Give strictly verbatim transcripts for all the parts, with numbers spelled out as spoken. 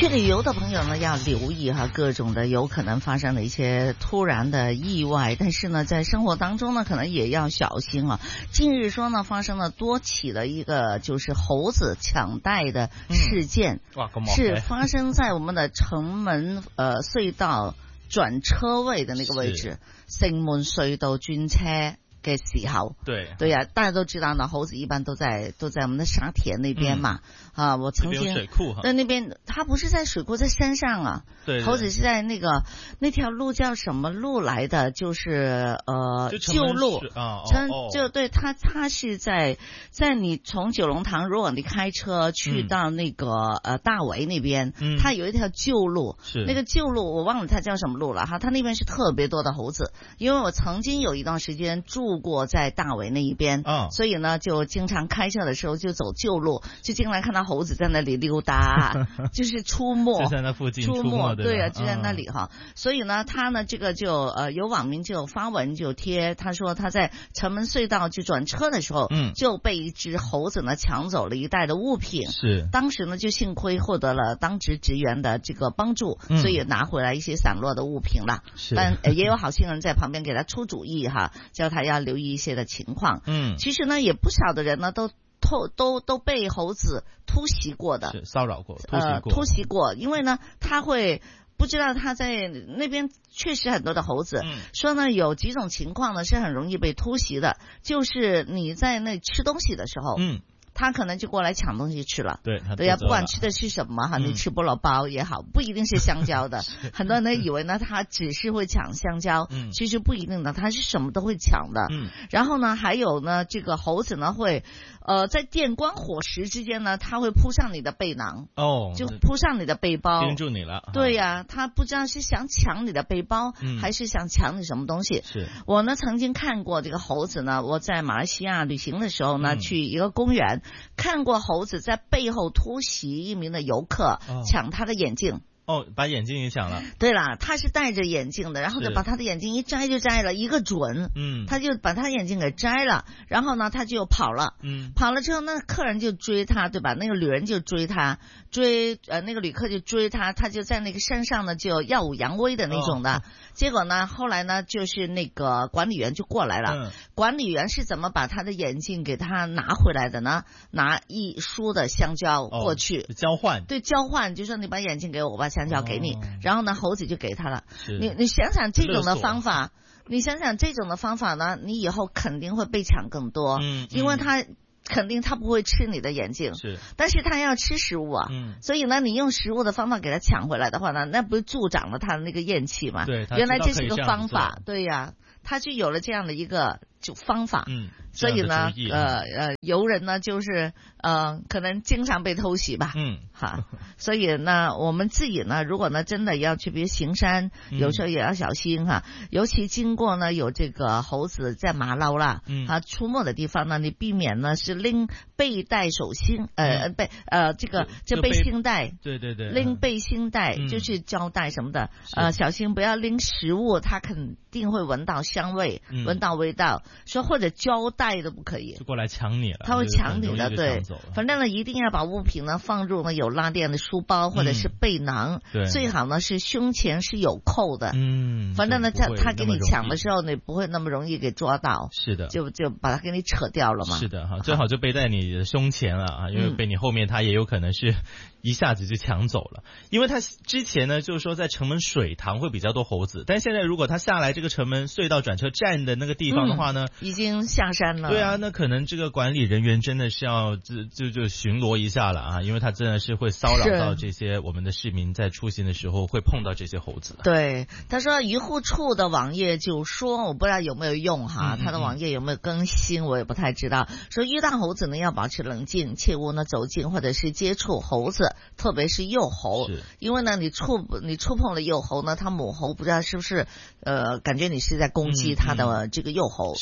去旅游的朋友呢，要留意哈各种的有可能发生的一些突然的意外，但是呢，在生活当中呢，可能也要小心啊。近日说呢，发生了多起的一个就是猴子抢袋的事件， 嗯、哇， 是发生在我们的城门呃隧道转车位的那个位置，城门隧道轉車嘅時候， 对对呀、啊，大家都知道呢，猴子一般都在都在我们的沙田那边嘛，嗯、啊，我曾经水库在那边，它不是在水库，在山上啊， 对对猴子是在那个那条路叫什么路来的？就是呃旧路， 啊， 城、 哦、 就对它它是在在你从九龙塘，如果你开车去到那个、嗯、呃大围那边，嗯、它有一条旧路， 是那个旧路我忘了它叫什么路了哈，它那边是特别多的猴子，因为我曾经有一段时间住过在大围那一边， 哦、 所以呢就经常开车的时候就走旧路，就经常看到猴子在那里溜达，就是出没， 就在那附近出没，对啊，就在那里哈。 嗯、 所以呢，他呢这个就呃有网民就发文就贴，他说他在城门隧道去转车的时候， 嗯， 就被一只猴子呢抢走了一袋的物品， 是， 当时呢就幸亏获得了当值职员的这个帮助， 嗯、 所以拿回来一些散落的物品了。 是， 但也有好心人在旁边给他出主意哈，叫他要留意一些的情况。 嗯， 其实呢，也不少的人呢都都都都被猴子突袭过的， 是骚扰过，突袭过， 呃、突袭过，因为呢，他会不知道他在那边确实很多的猴子， 嗯、 说呢有几种情况呢是很容易被突袭的，就是你在那吃东西的时候， 嗯。 他可能就过来抢东西吃了， 对， 对呀，不管吃的是什么哈， 嗯、 你吃菠萝包也好，不一定是香蕉的，很多人呢以为呢他只是会抢香蕉， 嗯、 其实不一定的，他是什么都会抢的。 嗯， 然后呢，还有呢，这个猴子呢会，呃，在电光火石之间呢，他会扑上你的背囊， 哦， 就扑上你的背包， 盯住你了。 对呀、啊，他不知道是想抢你的背包， 嗯、 还是想抢你什么东西。 是我呢曾经看过这个猴子呢，我在马来西亚旅行的时候呢， 嗯、 去一个公园看过。猴子在背后突袭一名的游客， 哦、 抢他的眼镜。 哦，把眼镜也抢了。 对了，他是戴着眼镜的，然后就把他的眼镜一摘就摘了一个准。 嗯， 他就把他眼镜给摘了，然后呢，他就跑了。 嗯， 跑了之后，那客人就追他，对吧？那个女人就追他，追呃那个旅客就追他，他就在那个山上呢就耀武扬威的那种的。哦、结果呢，后来呢，就是那个管理员就过来了。 嗯， 管理员是怎么把他的眼镜给他拿回来的呢？拿一束的香蕉过去、 哦、交换， 对，交换，就说你把眼镜给我，我把香蕉给你，哦、然后呢，猴子就给他了。你你想想这种的方法，你想想这种的方法呢，你以后肯定会被抢更多， 嗯， 因为他。肯定他不会吃你的眼镜， 是， 但是他要吃食物啊， 嗯， 所以呢，你用食物的方法给他抢回来的话呢，那不是助长了他的那个厌气吗？ 对， 原来这是个方法，对呀，他就有了这样的一个就方法， 嗯， 所以呢，呃呃，游人呢就是呃可能经常被偷袭吧， 嗯， 哈，所以呢，我们自己呢，如果呢真的要去比如行山，有时候也要小心哈，嗯、尤其经过呢有这个猴子在马騮啦， 嗯， 它出没的地方呢，你避免呢是拎背带手心，呃背呃这个这背心带， 对对对， 拎背心带、 嗯、 就是胶带什么的，呃小心不要拎食物，它肯定会闻到香味， 嗯、 闻到味道，说或者胶带都不可以， 就过来抢你了， 他会抢你的，对，反正呢一定要把物品呢放入呢有拉链的书包或者是背囊， 嗯、对， 最好呢是胸前是有扣的， 嗯， 反正呢他他给你抢的时候呢不会那么容易给抓到， 是的， 就就把它给你扯掉了嘛， 是的哈，最好就背在你的胸前了啊，因为背你后面他也有可能是一下子就抢走了，因为他之前呢就是说在城门水塘会比较多猴子，但现在如果他下来这个城门隧道转车站的那个地方的话呢， 嗯、已经下山了， 对啊，那可能这个管理人员真的是要就就就巡逻一下了啊，因为他真的是会骚扰到这些我们的市民在出行的时候会碰到这些猴子。 对，他说渔护处的网页就说，我不知道有没有用哈， 嗯嗯嗯他的网页有没有更新我也不太知道，说遇到猴子呢要保持冷静，切勿呢走近或者是接触猴子，特别是幼猴，因为呢你触你触碰了幼猴呢，它母猴不知道是不是呃感觉你是在攻击它的这个幼猴， 是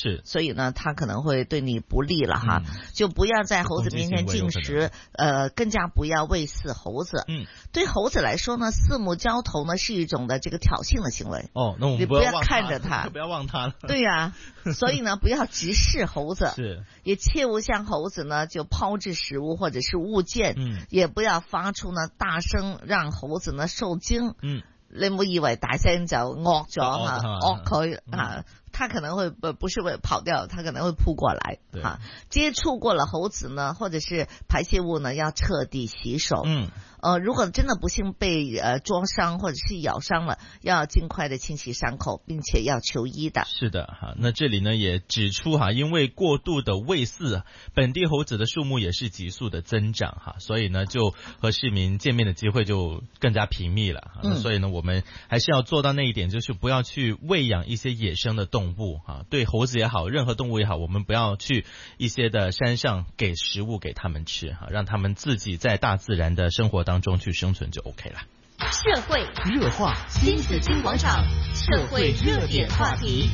是， 所以呢，它可能会对你不利了哈，嗯、就不要在猴子面前进食，呃，更加不要喂饲猴子。 嗯， 对猴子来说呢，四目交投呢是一种的这个挑衅的行为。 哦，那我们你不要看着它， 不要望它了。 对呀、啊，所以呢，不要直视猴子， 是， 也切勿向猴子呢就抛掷食物或者是物件， 嗯， 也不要发出呢大声让猴子呢受惊。 嗯， 你唔好以為大聲就惡咗吓，惡佢嗯吓，他可能會不不是會跑掉，他可能會撲過來哈。接觸過了猴子呢，或者是排泄物呢，要徹底洗手。 嗯。 呃，如果真的不幸被呃灼傷或者是咬傷了，要盡快的清洗傷口，並且要求醫的。 是的哈，那這裡呢也指出哈，因為過度的餵飼，本地猴子的數目也是急速的增長哈，所以呢就和市民見面的機會就更加頻密了哈。嗯、所以呢，我們還是要做到那一點，就是不要去餵養一些野生的動物哈。對猴子也好，任何動物也好，我們不要去一些的山上給食物給他們吃哈，讓他們自己在大自然的生活當中去生存就 OK 了。 社會熱話，新紫荊廣場，社會熱點話題。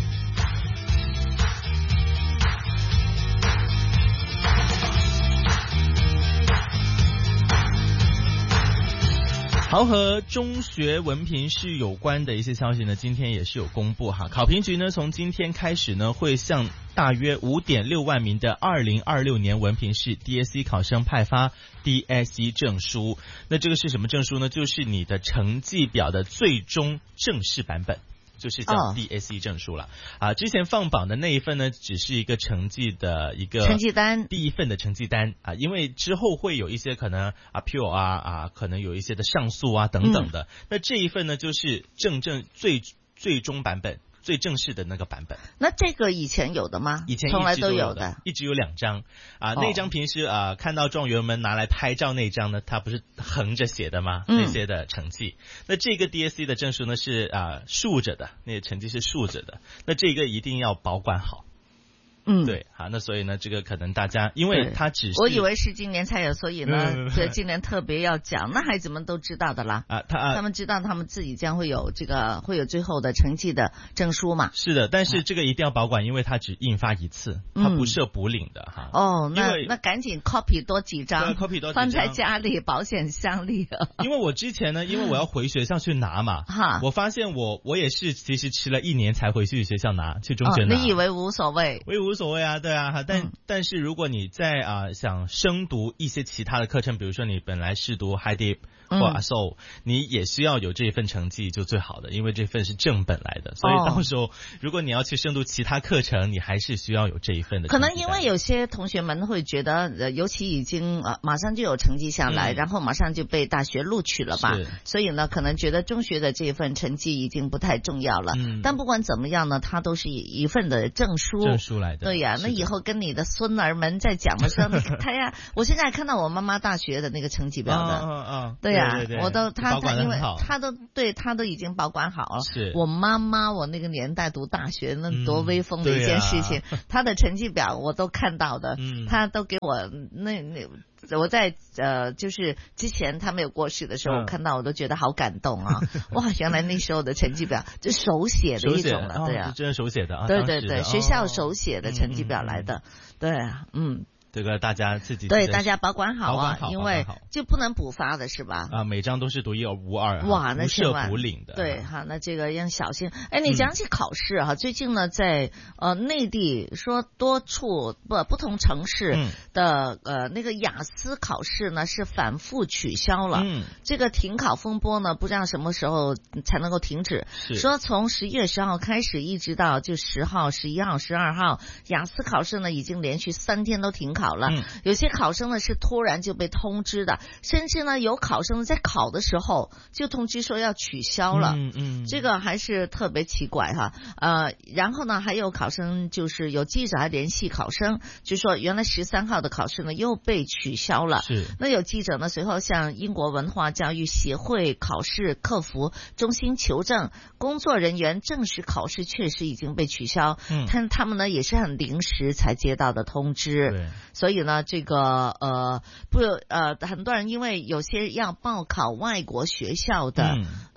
好，和中學文憑試有關的一些消息呢，今天也是有公布哈。考評局呢，從今天開始呢，會向大約五點六萬名的二零二六年文憑試 D S E 考生派發 D S E 證書。那這個是什麼證書呢？就是你的成績表的最終正式版本。就是叫 D S E 證書了、哦、啊！之前放榜的那一份呢，只是一個成績的一個成績單， 第一份的成績單啊，因為之後會有一些可能 appeal 啊啊，可能有一些的上訴啊等等的。嗯、那這一份呢，就是正正最最終版本。最正式的那個版本， 那這個以前有的嗎？ 以前從來都有的， 的， 一直有兩張啊。那張平時啊看到狀元們拿來拍照那張呢，它不是橫着寫的嗎？嗯、那些的成績，那這個 D S E 的證書呢是啊豎着的，那個成績是豎着的，那這個一定要保管好。 嗯， 對，好，那所以呢，這個可能大家，因為它只是， 我以為是今年才有，所以呢，對，今年特別要講，那孩子們都知道的啦。 啊，他、啊、 他們知道他們自己將會有這個會有最後的成績的證書嘛？ 是的，但是這個一定要保管，因為它只印發一次，它不設補領的哈。 哦，那那趕緊 copy 多幾張 ，copy 多幾張， 放在家裏保險箱裏。 因為我之前呢，因為我要回學校去拿嘛，哈，我發現我我也是其實遲了一年才回去學校拿，去中學拿。 哦、你以為無所謂？ 我以為無所謂啊，對啊。但、嗯、但是如果你在啊、呃、想升讀一些其他的課程，比如說你本來是讀 High Dip 或 A S O，、嗯、你也需要有這份成績就最好的，因為這份是正本來的，所以到時候、哦、如果你要去升讀其他課程，你還是需要有這一份的成績。 可能因為有些同學們會覺得，呃，尤其已經呃馬上就有成績下來、嗯，然後馬上就被大學錄取了吧，所以呢，可能覺得中學的這份成績已經不太重要了。嗯、但不管怎麼樣呢，它都是一份的證書， 證書來的。 對呀、啊，那以後跟你的孫兒們在講的時候，你看呀，我現在看到我媽媽大學的那個成績表的， 哦哦、 對呀、啊， 對對對， 我都他他因為他都對他都已經保管好了。 是我媽媽我那個年代讀大學那多威風的一件事情，嗯啊、他的成績表我都看到的，嗯、他都給我那那我在呃就是之前他沒有過世的時候，嗯、我看到我都覺得好感動啊！哇，原來那時候的成績表就手寫的一種了，對啊， 真係手寫的啊， 對對對，學校手寫的成績表來的，嗯、對啊，嗯。 這個大家自己對大家保管好啊， 好， 因為就不能補發的是吧？ 啊，每張都是獨一無二， 哇，那不設補領的。 對，哈，那這個要小心。哎，你講起考試哈、嗯，最近呢，在呃內地說多處不不同城市的、嗯、呃那個雅思考試呢是反覆取消了。嗯，這個停考風波呢，不知道什麼時候才能夠停止。是說從十一月十號開始，一直到就十號、十一號、十二號，雅思考試呢已經連續三天都停考。好了、嗯，有些考生呢是突然就被通知的，甚至呢有考生在考的時候就通知說要取消了，嗯嗯，這個還是特別奇怪哈，呃，然後呢還有考生就是有記者還聯繫考生，就說原來十三號的考試呢又被取消了，是，那有記者呢隨後向英國文化教育協會考試客服中心求證，工作人員證實考試確實已經被取消，嗯，但他們呢也是很臨時才接到的通知，對。所以呢，這個呃不呃，很多人因為有些要報考外國學校的、嗯、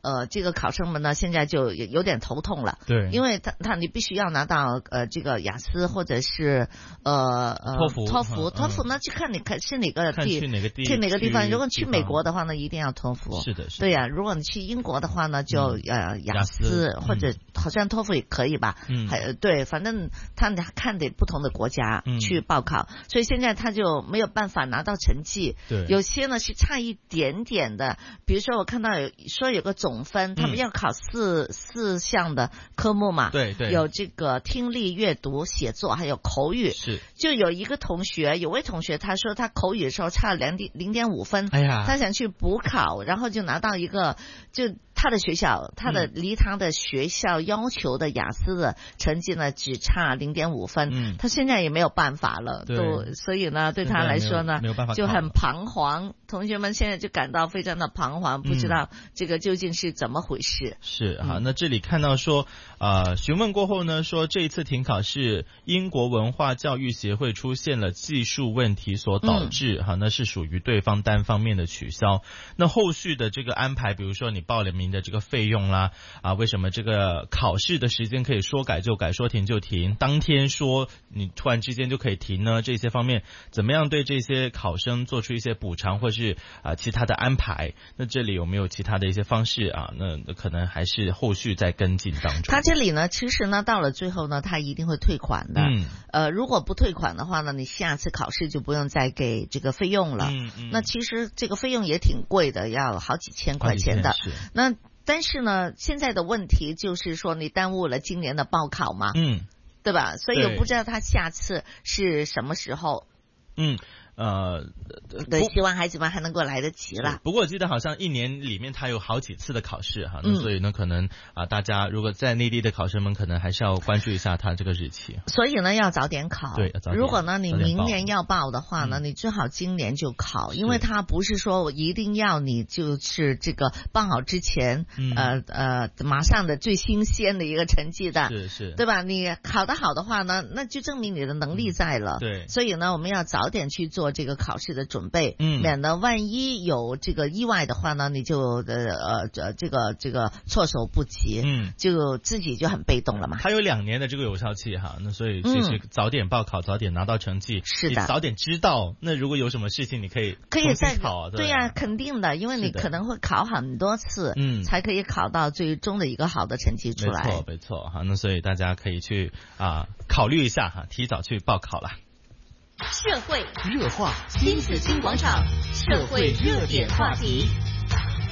呃，这个考生们呢，现在就有有点头痛了。 对， 因为他他你必须要拿到呃这个雅思或者是呃呃托福， 托福， 嗯、 托福呢就看你看是哪个地， 去哪个地， 去哪个地方。如果去美国的话呢， 嗯、 一定要托福。 是的，是的。 对呀、啊，如果你去英国的话呢，就、嗯、呃雅思或者好像托福也可以吧。嗯，还对，反正他看得不同的国家去报考，嗯、所以现在他就没有办法拿到成绩。 对， 有些呢是差一点点的，比如说我看到有说有个总分，他们要考四、嗯、四项的科目嘛。 对对， 有这个听力、阅读、写作，还有口语。 是， 就有一个同学，有位同学他说他口语的时候差两点零点五分， 哎呀， 他想去补考，然后就拿到一个就。他的学校，他的离他的学校要求的雅思的成绩呢，只差零点五分。嗯，他现在也没有办法了，都所以呢，对他来说呢， 没有办法就很彷徨。同学们现在就感到非常的彷徨，不知道这个究竟是怎么回事。 嗯、是好，那这里看到说，呃，询问过后呢，说这一次停考是英国文化教育协会出现了技术问题所导致，哈、嗯，那是属于对方单方面的取消。那后续的这个安排，比如说你报了名的这个费用啦，啊，为什么这个考试的时间可以说改就改，说停就停，当天说你突然之间就可以停呢？这些方面怎么样对这些考生做出一些补偿或是啊其他的安排？那这里有没有其他的一些方式啊？那可能还是后续在跟进当中。 他这里呢，其实呢，到了最后呢，他一定会退款的。嗯，呃，如果不退款的话呢，你下次考试就不用再给这个费用了。嗯嗯。那其实这个费用也挺贵的，要好几千块钱的。 是。 那但是呢，现在的问题就是说，你耽误了今年的报考嘛，嗯，对吧？所以我不知道他下次是什么时候。 嗯。呃， 对，希望孩子们还能够来得及了。 不过我记得好像一年里面它有好几次的考试哈，那所以呢，可能啊、呃，大家如果在内地的考生们，可能还是要关注一下它这个日期。 所以呢，要早点考。 对，早点如果呢你明年要报的话呢，你最好今年就考，嗯、因为它不是说我一定要你就是这个报好之前，嗯、呃呃，马上的最新鲜的一个成绩的， 是是， 对吧？你考得好的话呢，那就证明你的能力在了。 嗯、对， 所以呢，我们要早点去做这个考试的准备，嗯，免得万一有这个意外的话呢，你就呃呃这个这个措手不及，嗯，就自己就很被动了嘛。 还有两年的这个有效期哈，那所以其实早点报考，嗯、早点拿到成绩， 是的， 早点知道。那如果有什么事情，你可以可以再考啊， 对呀、啊，肯定的，因为你可能会考很多次，嗯，才可以考到最终的一个好的成绩出来。 没错，没错哈。那所以大家可以去啊考虑一下哈，提早去报考了。 社会热话，新紫金广场，社会热点话题。